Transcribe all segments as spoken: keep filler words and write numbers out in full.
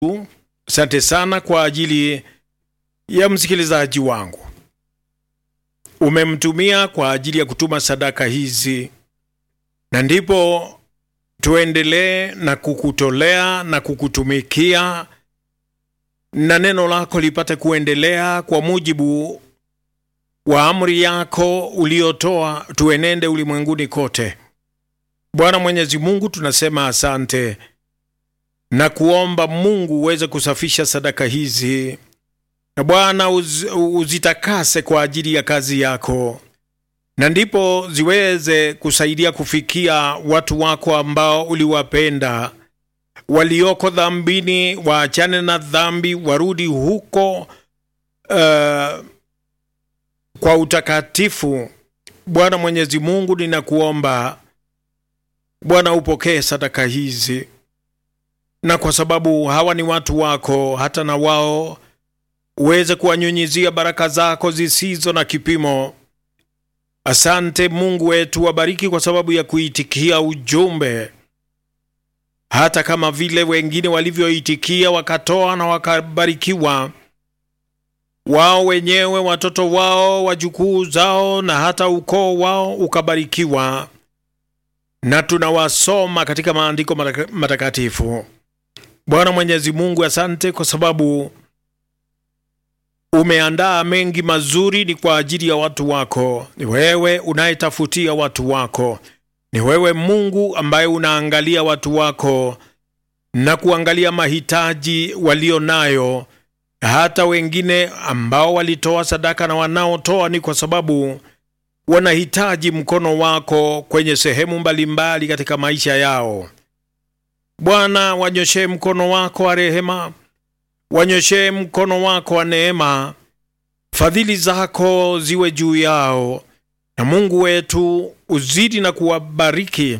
Asante sana kwa ajili ya msikilizaji wangu. Umemtumia kwa ajili ya kutuma sadaka hizi. Na ndipo tuendelee na kukutolea na kukutumikia, na neno lako lipate kuendelea kwa mujibu wa amri yako uliotoa, tuenende ulimwenguni kote. Bwana Mwenyezi Mungu, tunasema asante na kuomba Mungu uweze kusafisha sadaka hizi, na Bwana uz, uzitakase kwa ajili ya kazi yako, na ndipo ziweze kusaidia kufikia watu wako ambao uliwapenda, walioko dhambini, waachane na dhambi, warudi huko uh, kwa utakatifu. Bwana Mwenyezi Mungu, ninakuomba Bwana upokee sadaka hizi, na kwa sababu hawa ni watu wako, hata na wao uweze kuwanyunyizia baraka zako zisizo na kipimo. Asante Mungu wetu, wabariki kwa sababu ya kuitikia ujumbe, hata kama vile wengine walivyoitikia wakatoa na wakabarikiwa, wao wenyewe, watoto wao, wajukuu zao na hata ukoo wao ukabarikiwa. Na tunawasoma katika maandiko matakatifu. Bwana Mwenyezi Mungu, asante kwa sababu umeandaa mengi mazuri ni kwa ajili ya watu wako. Ni wewe unayetafutia watu wako. Ni wewe Mungu ambaye unaangalia watu wako na kuangalia mahitaji walio nayo. Hata wengine ambao walitoa sadaka na wanaotoa ni kwa sababu wanahitaji mkono wako kwenye sehemu mbalimbali katika maisha yao. Bwana, wanyoshe mkono wako wa rehema, wanyoshe mkono wako wa neema, fadhili zako ziwe juu yao. Na Mungu wetu, uzidi na kuwabariki,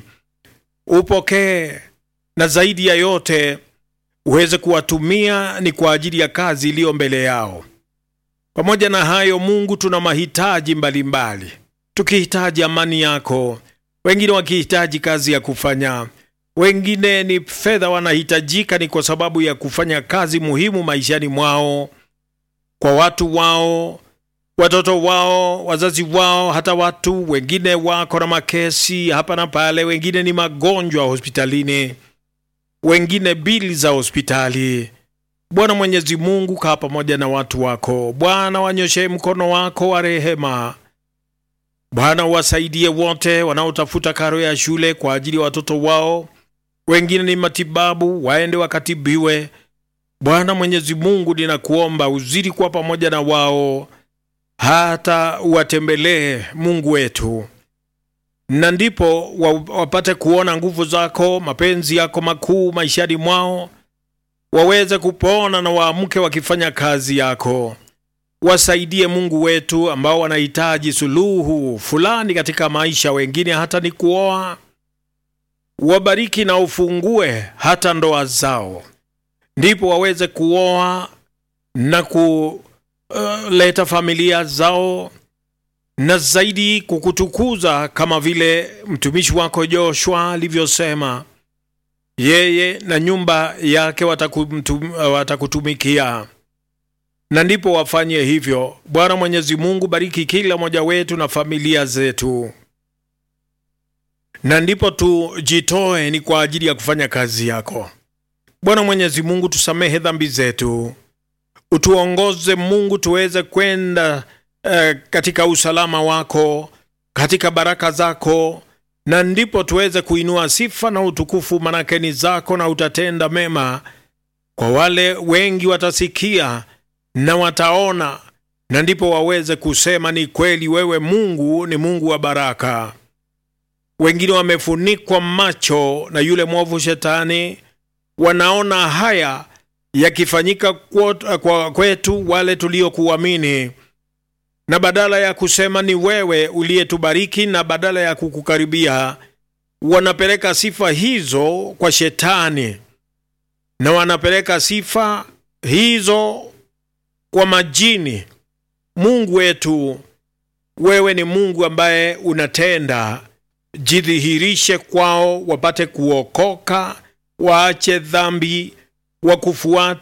upokee, na zaidi ya yote uweze kuwatumia ni kwa ajili ya kazi iliyo mbele yao. Pamoja na hayo Mungu, tuna mahitaji mbalimbali. Tukihitaji amani yako, wengine wakihitaji kazi ya kufanya, wengine ni fedha wanahitajika ni kwa sababu ya kufanya kazi muhimu maishani mwao, kwa watu wao, watoto wao, wazazi wao. Hata watu wengine wako na makesi hapa na pale, wengine ni magonjwa hospitalini, wengine bili za hospitali. Bwana Mwenyezi Mungu, kaa pamoja na watu wako. Bwana, wanyoshe mkono wako wa rehema. Bwana, wasaidie wote wanaotafuta karo ya shule kwa ajili ya watoto wao, wengine ni matibabu, waende wakatibiwe. Bwana Mwenyezi Mungu, ninakuomba uzidi kuwa pamoja na wao, hata uwatembelee Mungu wetu, na ndipo wapate kuona nguvu zako, mapenzi yako makuu maishani mwao, waweze kupona na waamke wakifanya kazi yako. Wasaidie Mungu wetu ambao wanahitaji suluhu fulani katika maisha, wengine hata ni kuoa. Wabariki na ufungue hata ndoa zao, ndipo waweze kuoa na kuleta uh, familia zao, na zaidi kukutukuza, kama vile mtumishi wako Joshua alivyosema, yeye na nyumba yake watakutum, watakutumikia. Na ndipo wafanye hivyo. Bwana Mwenyezi Mungu, bariki kila mmoja wetu na familia zetu, na ndipo tujitoe ni kwa ajili ya kufanya kazi yako. Bwana Mwenyezi Mungu, tusamehe dhambi zetu, utuongoze Mungu tuweze kwenda uh, katika usalama wako, katika baraka zako, na ndipo tuweze kuinua sifa na utukufu manakeni zako, na utatenda mema kwa wale wengi watasikia na wataona, na ndipo waweze kusema ni kweli wewe Mungu ni Mungu wa baraka. Wengine wamefunikwa macho na yule mwovu Shetani, wanaona haya yakifanyika kwetu wale tuliokuamini, na badala ya kusema ni wewe uliyetubariki, na badala ya kukukaribia, wanapeleka sifa hizo kwa Shetani, na wanapeleka sifa hizo kwa majini. Mungu wetu, wewe ni Mungu ambaye unatenda. Jidhihirishe kwao, wapate kuokoka, waache dhambi, wa kufuata